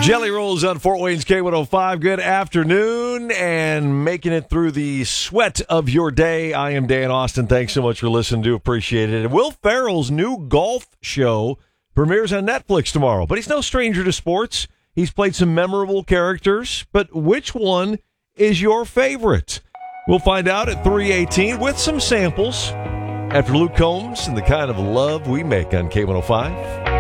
Jelly Rolls on Fort Wayne's K105. Good afternoon and making it through the sweat of your day. I am Dan Austin. Thanks so much for listening. Do appreciate it. And Will Ferrell's new golf show premieres on Netflix tomorrow. But he's no stranger to sports. He's played some memorable characters. But which one is your favorite? We'll find out at 3:18 with some samples after Luke Combs and the kind of love we make on K105.